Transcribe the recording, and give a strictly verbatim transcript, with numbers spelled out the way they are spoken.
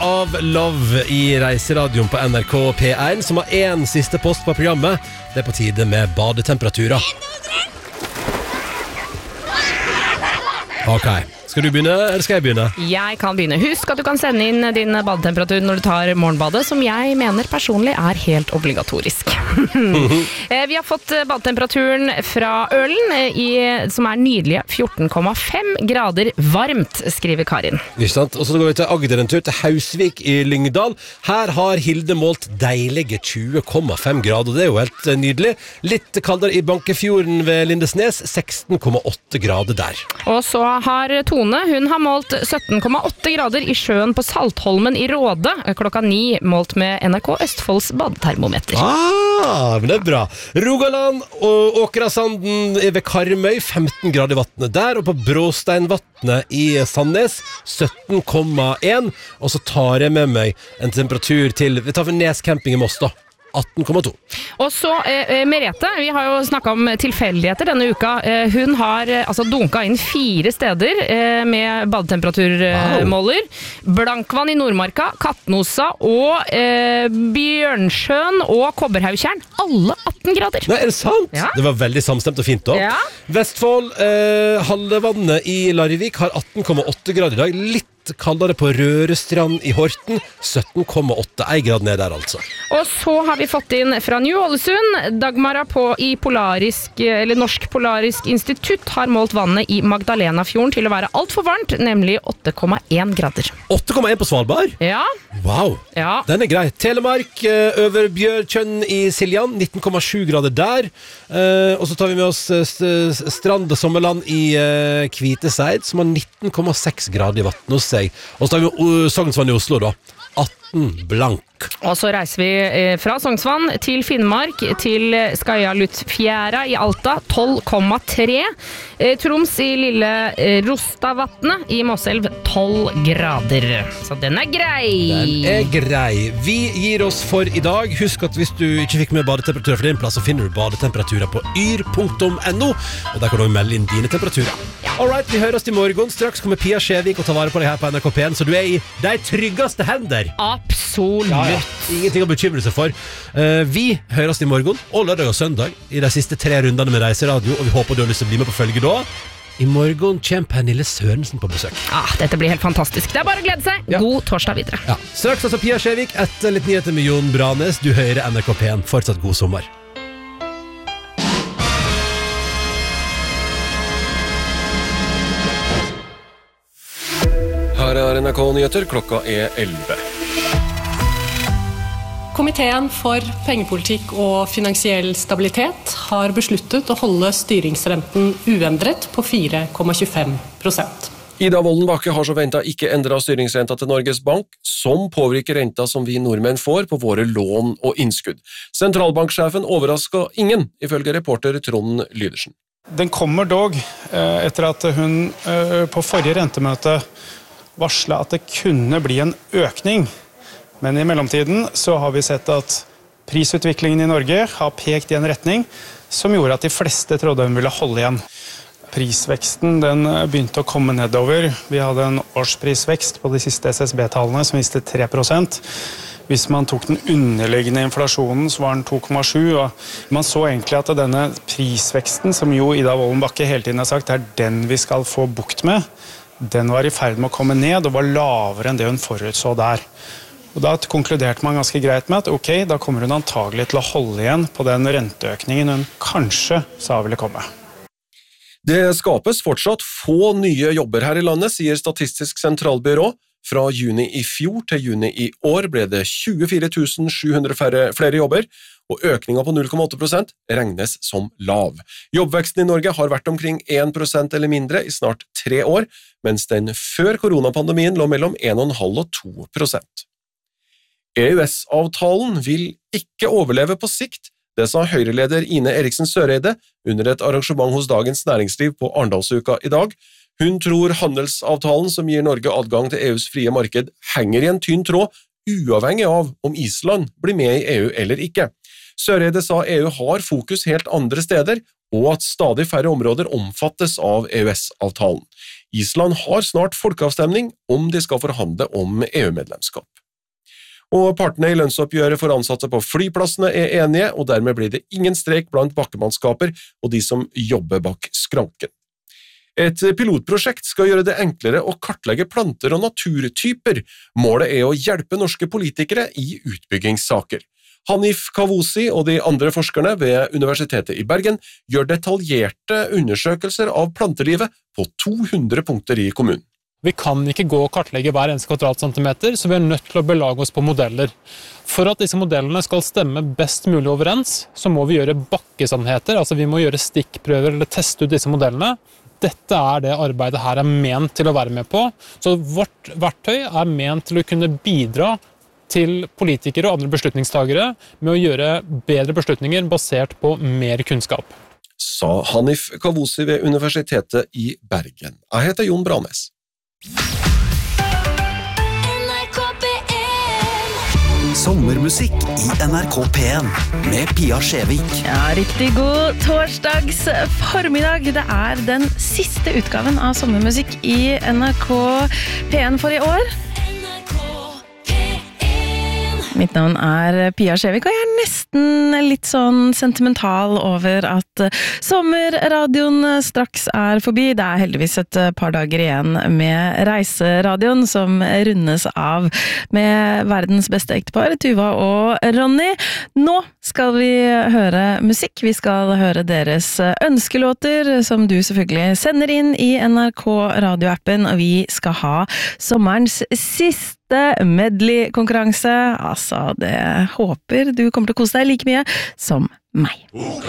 av Love i Reiseradioen på N R K P one, som har en siste post på programmet. Det er på tide med badetemperaturer. Ok, skal du begynne, eller skal jeg begynne? Jeg kan begynne. Husk at du kan sende inn din badetemperatur når du tar morgenbadet, som jeg mener personlig er helt obligatorisk. Vi har fått badetemperaturen fra Ølen, i, som er nydelige fjorten komma fem grader varmt, skriver Karin. Ikke sant? Og så går vi til Agder en tur, til Hausvik i Lyngdal. Her har Hilde målt deilige tjue komma fem grader, det er jo helt nydelig. Litt kaldere i Bankefjorden ved Lindesnes, seksten komma åtte grader der. Og så har Tone, hun har målt sytten komma åtte grader i sjøen på Saltholmen i Råde, klokka ni, målt med N R K Østfolds badetermometer. Ah, men det er bra. Rogaland og Åkrasanden er ved Karmøy, femten grader i vattnet der, og på Bråsteinvattnet i Sandnes, sytten komma en, og så tar jeg med meg en temperatur til, vi tar for Nes camping i Moss da, atten komma to. Og så eh, Merete, vi har jo snakket om tilfeldigheter denne uka. Eh, hun har eh, altså dunket inn fire steder eh, med badetemperaturmåler. Wow. Blankvann i Nordmarka, Kattnosa og eh, Bjørnsjøen og Kobberhaugtjern. Alle atten grader. Nei, er det sant? Ja. Det var veldig samstemt og fint da. Ja. Vestfold, eh, Hallevannet i Larvik har atten komma åtte grader i dag. Litt kaldere på Rørestrand i Horten, sytten komma åtte, en grad ned der altså. Og så har vi fått inn fra Ny-Ålesund, Dagmara på i Polarisk, eller Norsk Polarisk Institutt har målt vannet i Magdalenafjorden til å være alt for varmt, nemlig åtte komma en grader. åtte komma en på Svalbard? Ja. Wow, ja. Den er grei. Telemark, over Bjørkjønn i Siljan, nitten komma sju grader der. Uh, og så tar vi med oss uh, Strand og Sommerland i uh, Kviteseid, som har nitten komma seks grader i vatten hos seg. Og så tar vi uh, Sognsvann i Oslo da, atten blank. Og så reiser vi eh, fra Sognsvann til Finnmark, til Skajaluttfjæra i Alta, tolv komma tre. Eh, Troms i lille eh, Rostavatnet i Måselv, tolv grader. Så den er grei. Den er grei. Vi gir oss for i dag. Husk at hvis du ikke fikk med badetemperaturer for din plass, så finner du badetemperaturer på yr punktum no, og der kan du melde inn dine temperaturer. Alright, vi høres i morgen. Straks kommer Pia Skjevik og tar vare på deg her på N R K P one, så du er i de tryggeste hender. Absolutt. Ja, ja. Ingenting å bekymre seg for. uh, Vi høres i morgen og lørdag og søndag i de siste tre rundene med Reiseradio, og vi håper du har lyst til å bli med på følge da. I morgen kommer Pernille Sørensen på besøk. Ah, dette blir helt fantastisk. Det er bare å glede seg. Ja. God torsdag videre. Ja. Straks altså Pia Skjevik, etter litt nyheter med Jon Branes. Du hører N R K P one. Fortsatt god sommer. Her er N R K-nyheter, klokka er elleve. Komiteen for pengepolitikk og finansiell stabilitet har besluttet å holde styringsrenten uendret på fire komma tjuefem prosent. Ida Wolden Bakke har så ventet ikke endret styringsrenta til Norges Bank, som påvirker renta som vi nordmenn får på våre lån og innskudd. Sentralbanksjefen overrasket ingen, ifølge reporter Trond Lydersen. Den kommer dog etter at hun på forrige rentemøte varslet at det kunne bli en økning. Men i mellomtiden så har vi sett at prisutviklingen i Norge har pekt i en retning som gjorde at de fleste trodde hun ville holde igjen. Prisveksten den begynte å komme nedover. Vi hadde en årsprisvekst på de siste S S B-tallene som viste tre prosent. Hvis man tok den underliggende inflasjonen så var den to komma sju, og man så egentlig at denne prisveksten, som jo Ida Wolden Bakke hele tiden har sagt, er den vi skal få bukt med, den var i ferd med å komme ned og var lavere enn det hun forutså der. Og da konkluderte man ganske greit med at ok, da kommer hun antagelig til å holde igjen på den renteøkningen hun kanskje sa ville komme. Det skapes fortsatt få nye jobber her i landet, sier Statistisk sentralbyrå. Fra juni i fjor til juni i år ble det tjuefire tusen sju hundre færre, flere jobber, og økningen på null komma åtte prosent regnes som lav. Jobbveksten i Norge har vært omkring én prosent eller mindre i snart tre år, mens den før koronapandemien lå mellom én komma fem og to prosent. E U S-avtalen vil ikke overleve på sikt, det sa Høyre-leder Ine Eriksen Søreide under et arrangement hos Dagens Næringsliv på Arendalsuka i dag. Hun tror handelsavtalen som gir Norge adgang til E U's frie marked henger i en tynn tråd, uavhengig av om Island blir med i E U eller ikke. Søreide sa E U har fokus helt andre steder, og at stadig færre områder omfattes av E U S-avtalen. Island har snart folkeavstemning om de skal forhandle om E U-medlemskap. Og partene i lønnsoppgjøret for ansatte på flyplassene er enige, og dermed blir det ingen streik blant bakkemannskaper og de som jobber bak skranken. Et pilotprosjekt skal gjøre det enklere å kartlegge planter og naturtyper. Målet er å hjelpe norske politikere i utbyggingssaker. Hanif Kavusi og de andre forskerne ved Universitetet i Bergen gjør detaljerte undersøkelser av plantelivet på to hundre punkter i kommunen. Vi kan ikke gå og kartlegge hver eneste kvadratcentimeter, så vi er nødt til å belage oss på modeller. For at disse modellene skal stemme best mulig overens, så må vi gjøre bakkesannheter, altså vi må gjøre stikkprøver eller teste ut disse modellene. Dette er det arbeidet her er ment til å være med på, så vårt verktøy er ment til å kunne bidra til politikere og andre beslutningstagere med å gjøre bedre beslutninger basert på mer kunnskap. Sa Hanif Kavusi ved Universitetet i Bergen. Jeg heter Jon Branes. Sommermusikk i N R K P en med Pia Skjevik. Ja, riktig god torsdags formiddag. Det er den siste utgaven av sommermusikk i N R K P en for i år. Mitt navn er Pia Skjevik, og jeg er nesten litt sånn sentimental over at sommerradioen straks er forbi. Det er heldigvis et par dager igjen med reiseradioen som rundes av med verdens beste ektepar, Tuva og Ronny. Nå skal vi høre musikk. Vi skal høre deres ønskelåter, som du selvfølgelig sender inn i N R K radioappen, og vi skal ha sommerens siste medley-konkurranse. Altså, det håper du kommer til å kose deg like mye som meg.